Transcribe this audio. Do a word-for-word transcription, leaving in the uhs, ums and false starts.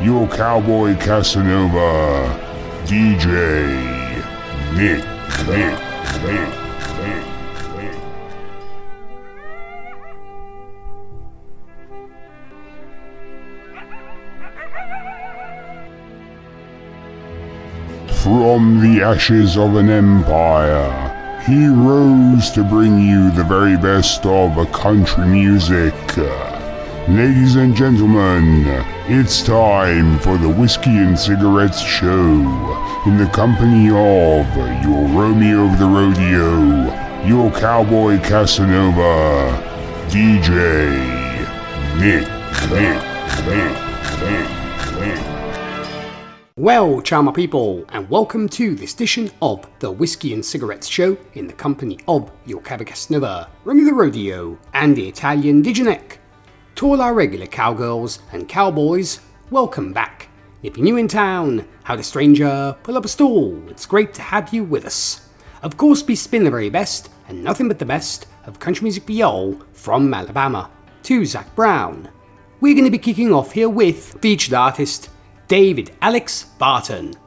your cowboy Casanova, D J Nick, Nick, Nick, Nick, Nick. From the ashes of an empire, he rose to bring you the very best of country music. Ladies and gentlemen, it's time for the Whiskey and Cigarettes Show in the company of your Romeo of the Rodeo, your Cowboy Casanova, D J Nick, Nick, Nick, Nick, Nick. Well, ciao my people, and welcome to this edition of the Whiskey and Cigarettes Show in the company of your Cowboy Casanova, Romeo the Rodeo, and the Italian Diginek. To all our regular cowgirls and cowboys, welcome back. If you're new in town, how to stranger, pull up a stool, it's great to have you with us. Of course, we spin the very best, and nothing but the best, of country music Biol from Alabama to Zac Brown. We're going to be kicking off here with featured artist David Alex Barton.